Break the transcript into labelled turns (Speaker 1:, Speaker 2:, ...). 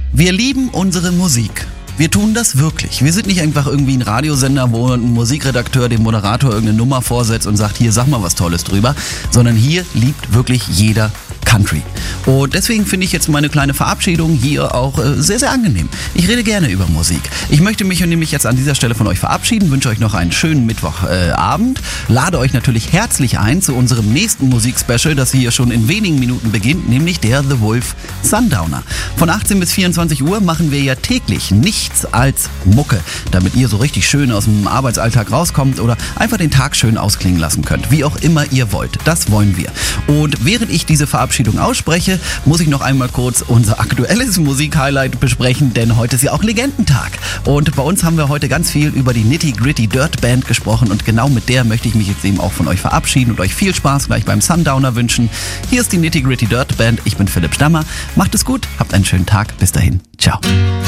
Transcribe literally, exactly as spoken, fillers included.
Speaker 1: Wir lieben unsere Musik. Wir tun das wirklich. Wir sind nicht einfach irgendwie ein Radiosender, wo ein Musikredakteur dem Moderator irgendeine Nummer vorsetzt und sagt, hier, sag mal was Tolles drüber, sondern hier liebt wirklich jeder Country. Und deswegen finde ich jetzt meine kleine Verabschiedung hier auch äh, sehr, sehr angenehm. Ich rede gerne über Musik. Ich möchte mich nämlich jetzt an dieser Stelle von euch verabschieden, wünsche euch noch einen schönen Mittwochabend, äh, lade euch natürlich herzlich ein zu unserem nächsten Musikspecial, das hier schon in wenigen Minuten beginnt, nämlich der The Wolf Sundowner. Von achtzehn bis vierundzwanzig Uhr machen wir ja täglich nichts als Mucke, damit ihr so richtig schön aus dem Arbeitsalltag rauskommt oder einfach den Tag schön ausklingen lassen könnt, wie auch immer ihr wollt. Das wollen wir. Und während ich diese Verabschiedung ausspreche, muss ich noch einmal kurz unser aktuelles Musikhighlight besprechen, denn heute ist ja auch Legendentag. Und bei uns haben wir heute ganz viel über die Nitty Gritty Dirt Band gesprochen und genau mit der möchte ich mich jetzt eben auch von euch verabschieden und euch viel Spaß gleich beim Sundowner wünschen. Hier ist die Nitty Gritty Dirt Band, ich bin Philipp Stammer. Macht es gut, habt einen schönen Tag, bis dahin, ciao.